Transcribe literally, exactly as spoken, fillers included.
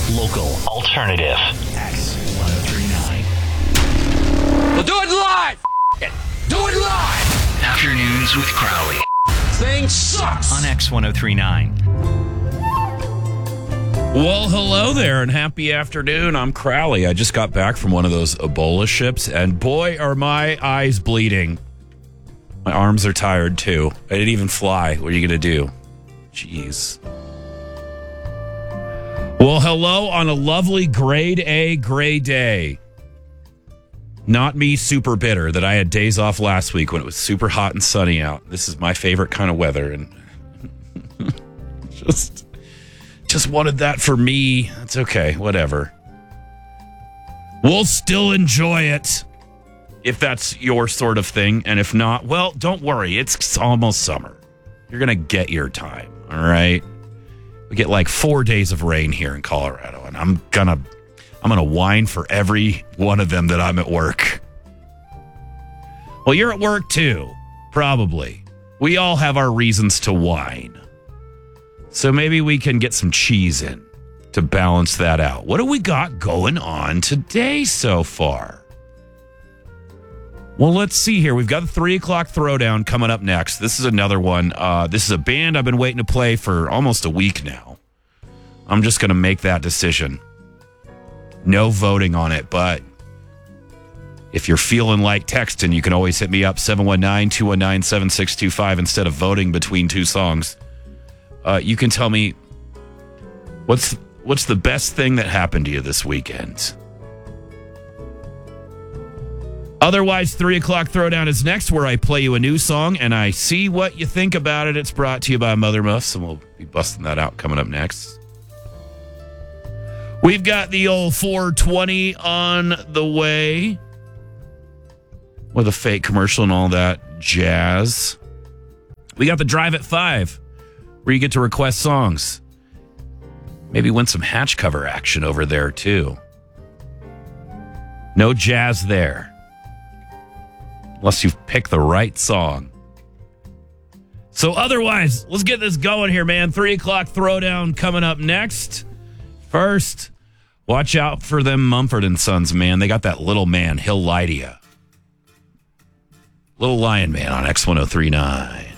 Local alternative. X ten thirty-nine. We'll do it live! F- it. Do it live! Afternoons with Crowley. Thing sucks! On X ten thirty-nine. Well, hello there and happy afternoon. I'm Crowley. I just got back from one of those Ebola ships, and boy, are my eyes bleeding. My arms are tired, too. I didn't even fly. What are you going to do? Jeez. Well, hello on a lovely grade A gray day. Not me super bitter that I had days off last week when it was super hot and sunny out. This is my favorite kind of weather, and just... Just wanted that for me. That's okay. Whatever. We'll still enjoy it if that's your sort of thing. And if not, well, don't worry. It's almost summer. You're going to get your time. All right. We get like four days of rain here in Colorado. And I'm going to I'm going to whine for every one of them that I'm at work. Well, you're at work too. Probably. We all have our reasons to whine. So maybe we can get some cheese in to balance that out. What do we got going on today so far? Well, let's see here. We've got the three o'clock throwdown coming up next. This is another one. Uh, this is a band I've been waiting to play for almost a week now. I'm just going to make that decision. No voting on it, but if you're feeling like texting, you can always hit me up, seven one nine, two one nine, seven six two five, instead of voting between two songs. Uh, you can tell me what's what's the best thing that happened to you this weekend. Otherwise, three o'clock throwdown is next, where I play you a new song and I see what you think about it. It's brought to you by Mother Muffs, and we'll be busting that out coming up next. We've got the old four twenty on the way with a fake commercial and all that jazz. We got the Drive at five, where you get to request songs. Maybe win some hatch cover action over there, too. No jazz there. Unless you've picked the right song. So otherwise, let's get this going here, man. Three o'clock throwdown coming up next. First, watch out for them Mumford and Sons, man. They got that little man. He'll lie to you. Little Lion Man on X ten thirty-nine.